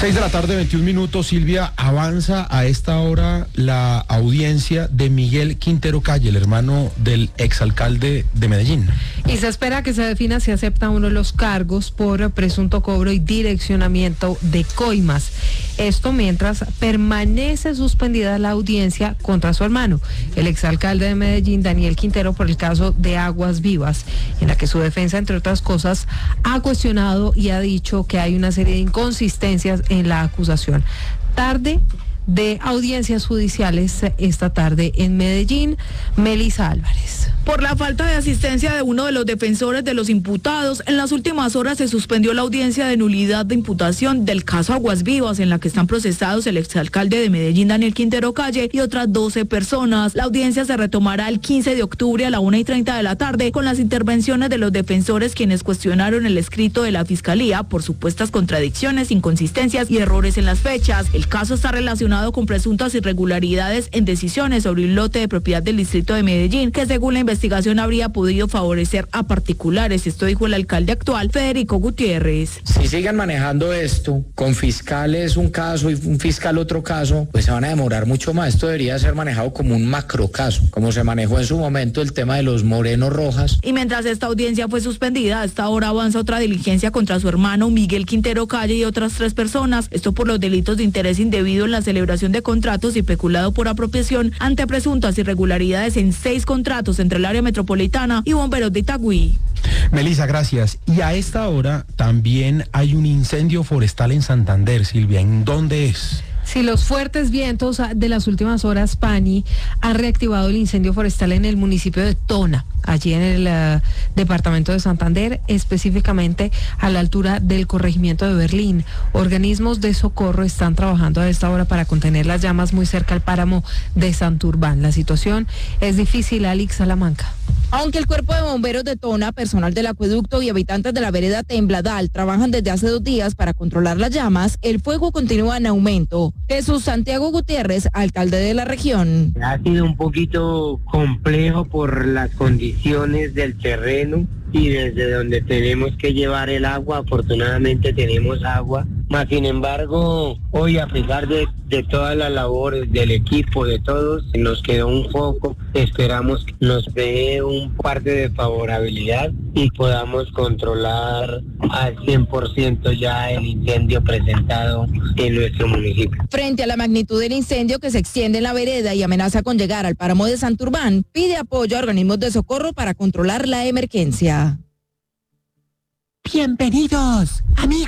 6:21 p.m, Silvia, avanza a esta hora la audiencia de Miguel Quintero Calle, el hermano del exalcalde de Medellín. Y se espera que se defina si acepta uno de los cargos por presunto cobro y direccionamiento de coimas. Esto mientras permanece suspendida la audiencia contra su hermano, el exalcalde de Medellín, Daniel Quintero, por el caso de Aguas Vivas, en la que su defensa, entre otras cosas, ha cuestionado y ha dicho que hay una serie de inconsistencias en la acusación. Tarde de audiencias judiciales esta tarde en Medellín. Melissa Álvarez. Por la falta de asistencia de uno de los defensores de los imputados, en las últimas horas se suspendió la audiencia de nulidad de imputación del caso Aguas Vivas, en la que están procesados el exalcalde de Medellín, Daniel Quintero Calle, y otras 12 personas. La audiencia se retomará el 15 de octubre a la 1:30 de la tarde, con las intervenciones de los defensores, quienes cuestionaron el escrito de la Fiscalía por supuestas contradicciones, inconsistencias y errores en las fechas. El caso está relacionado con presuntas irregularidades en decisiones sobre un lote de propiedad del distrito de Medellín, que según la investigación habría podido favorecer a particulares. Esto dijo el alcalde actual, Federico Gutiérrez. Si sigan manejando esto, con fiscales un caso y un fiscal otro caso, pues se van a demorar mucho más. Esto debería ser manejado como un macro caso, como se manejó en su momento el tema de los Moreno Rojas. Y mientras esta audiencia fue suspendida, a esta hora avanza otra diligencia contra su hermano Miguel Quintero Calle y otras 3 personas. Esto por los delitos de interés indebido en la celebración de contratos y peculado por apropiación ante presuntas irregularidades en 6 contratos entre el área metropolitana y bomberos de Itagüí. Melissa, gracias. Y a esta hora también hay un incendio forestal en Santander, Silvia. ¿En dónde es? Sí, los fuertes vientos de las últimas horas, Pani, han reactivado el incendio forestal en el municipio de Tona, allí en el departamento de Santander, específicamente a la altura del corregimiento de Berlín. Organismos de socorro están trabajando a esta hora para contener las llamas muy cerca al páramo de Santurbán. La situación es difícil, Alex Salamanca. Aunque el cuerpo de bomberos de Tona, personal del acueducto y habitantes de la vereda Tembladal trabajan desde hace 2 días para controlar las llamas, el fuego continúa en aumento. Jesús Santiago Gutiérrez, alcalde de la región. Ha sido un poquito complejo por las condiciones del terreno y desde donde tenemos que llevar el agua. Afortunadamente tenemos agua, mas sin embargo hoy, a pesar de todas las labores del equipo, de todos, nos quedó un foco. Esperamos que nos dé un parte de favorabilidad y podamos controlar al 100% ya el incendio presentado en nuestro municipio. Frente a la magnitud del incendio que se extiende en la vereda y amenaza con llegar al páramo de Santurbán, pide apoyo a organismos de socorro para controlar la emergencia. Bienvenidos, amigos.